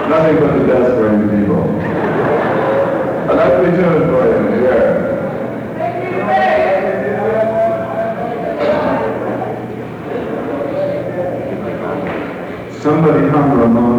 Nothing but the best for you people. I'd like to be tuned for you, here. Somebody hum Ramon.